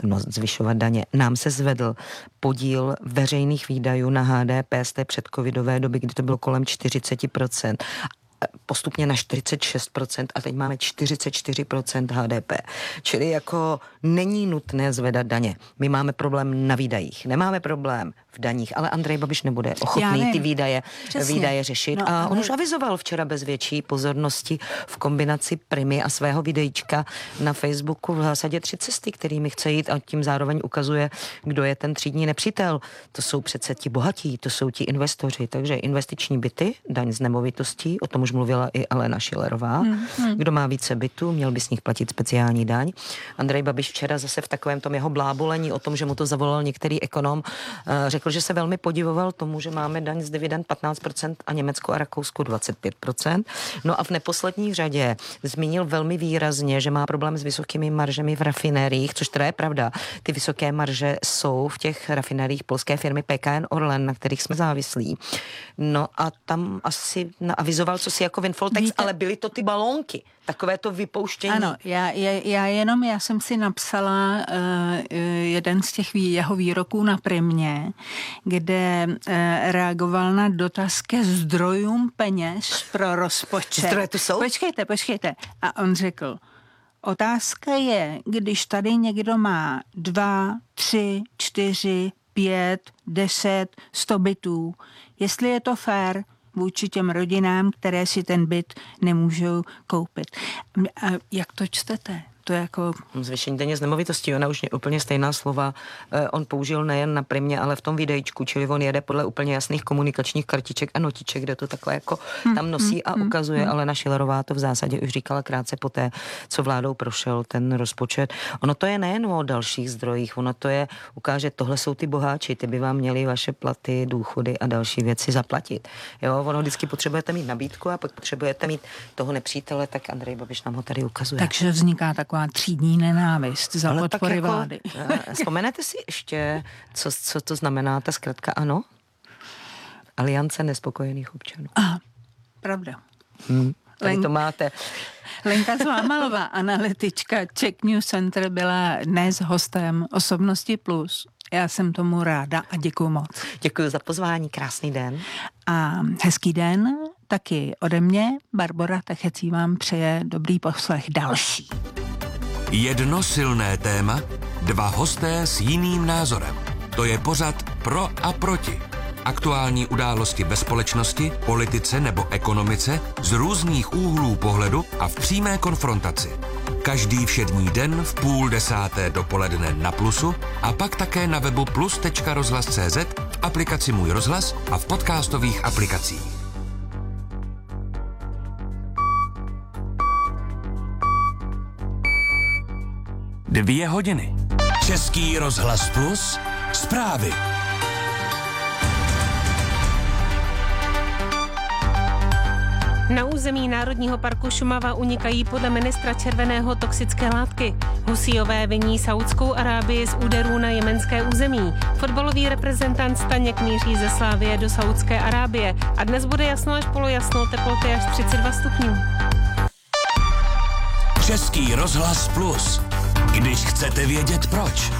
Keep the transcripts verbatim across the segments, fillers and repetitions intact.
no, zvyšovat daně. Nám se zvedl podíl veřejných výdajů na H D P z té předcovidové doby, kdy to bylo kolem čtyřicet procent. Postupně na čtyřicet šest procent a teď máme čtyřicet čtyři procent H D P. Čili jako není nutné zvedat daně. My máme problém na výdajích. Nemáme problém v daních, ale Andrej Babiš nebude ochotný ty výdaje, výdaje řešit. No, a on ale... už avizoval včera bez větší pozornosti v kombinaci Primy a svého videíčka na Facebooku v zásadě tři cesty, kterými chce jít a tím zároveň ukazuje, kdo je ten třídní nepřítel. To jsou přece ti bohatí, to jsou ti investoři. Takže investiční byty, daň z nemovitostí, o tom už mluvila i Alena Schillerová. Hmm, hmm. Kdo má více bytů, měl by z nich platit speciální daň. Andrej Babiš včera zase v takovém tom jeho blábolení o tom, že mu to zavolal některý ekonom, řekl, že se velmi podivoval tomu, že máme daň z dividend patnáct procent a Německo a Rakousko dvacet pět procent. No a v neposlední řadě zmínil velmi výrazně, že má problém s vysokými maržemi v rafinériích, což teda je pravda. Ty vysoké marže jsou v těch rafinériích polské firmy P K N Orlen, na kterých jsme závislí. No a tam asi avizoval, co si jako windfall tax, ale byly to ty balónky, takové to vypouštění. Ano, já, já jenom, já jsem si napsala uh, jeden z těch vý, jeho výroků na Primě, kde uh, reagoval na dotaz ke zdrojům peněz pro rozpočet. Zdroje tu jsou? Počkejte, počkejte. A on řekl, otázka je, když tady někdo má dva, tři, čtyři, pět, deset, sto bytů, jestli je to fér vůči těm rodinám, které si ten byt nemůžou koupit. A jak to čtete? To jako... Zvýšení daně z nemovitostí, ona už úplně stejná slova eh, on použil nejen na Primě, ale v tom videjčku, čili on jede podle úplně jasných komunikačních kartiček a notiček, kde to takhle jako hmm, tam nosí hmm, a ukazuje, hmm. Alena Schillerová to v zásadě už říkala krátce poté, co vládou prošel ten rozpočet. Ono to je nejen o dalších zdrojích, ono to je, ukáže, tohle jsou ty boháči, ty by vám měli vaše platy, důchody a další věci zaplatit. Jo, ono vždycky potřebujete mít nabídku a pak potřebujete mít toho nepřítele, tak Andrej Babiš nám ho tady ukazuje. Takže vzniká taková třídní nenávist za ale podpory jako, vlády. Vzpomenete si ještě, co, co to znamená ta zkratka ANO? Aliance nespokojených občanů. Aha, pravda. Hmm, tady Len... to máte. Lenka Zlámalová, analytička Czech News Center, byla dnes hostem Osobnosti Plus. Já jsem tomu ráda a děkuju moc. Děkuju za pozvání, krásný den. A hezký den taky ode mě. Barbora Techecí vám přeje dobrý poslech další. Jedno silné téma, dva hosté s jiným názorem. To je pořad Pro a proti. Aktuální události ve společnosti, politice nebo ekonomice z různých úhlů pohledu a v přímé konfrontaci. Každý všední den v půl desáté dopoledne na Plusu a pak také na webu plus tečka rozhlas tečka cé zet, v aplikaci Můj rozhlas a v podcastových aplikacích. Dvě hodiny. Český rozhlas Plus. Zprávy. Na území Národního parku Šumava unikají podle ministra červeného toxické látky. Husíové viní Saúdskou Arábii z úderů na jemenské území. Fotbalový reprezentant Staněk míří ze Slávie do Saúdské Arábie a dnes bude jasno až polojasno, teploty až třicet dva stupňů. Český rozhlas Plus. Když chcete vědět proč.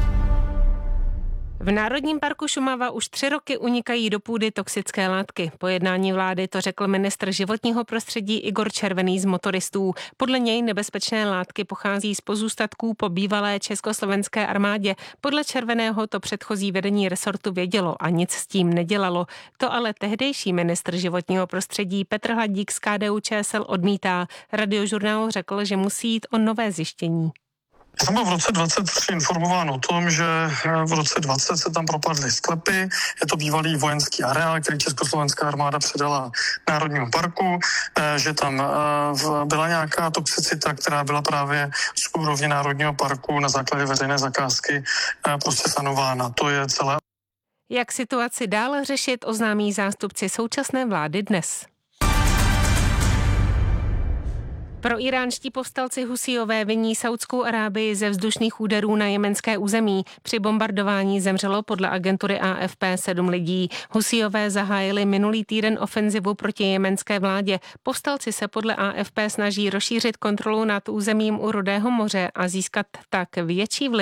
V Národním parku Šumava už tři roky unikají do půdy toxické látky. Po jednání vlády to řekl ministr životního prostředí Igor Červený z motoristů. Podle něj nebezpečné látky pochází z pozůstatků po bývalé československé armádě. Podle Červeného to předchozí vedení resortu vědělo a nic s tím nedělalo. To ale tehdejší ministr životního prostředí Petr Hladík z K D U Č S L odmítá. Radiožurnálu řekl, že musí jít o nové zjištění. Já jsem byl v roce dvacet tři informován o tom, že v roce dvacet se tam propadly sklepy. Je to bývalý vojenský areál, který československá armáda předala Národnímu parku, že tam byla nějaká toxicita, která byla právě z úrovně Národního parku na základě veřejné zakázky prostě sanována. To je celé. Jak situaci dál řešit, oznámí zástupci současné vlády dnes. Pro iránští povstalci Husíové viní Saúdskou Arábii ze vzdušných úderů na jemenské území. Při bombardování zemřelo podle agentury A F P sedm lidí. Husíové zahájili minulý týden ofenzivu proti jemenské vládě. Povstalci se podle A F P snaží rozšířit kontrolu nad územím u Rudého moře a získat tak větší vliv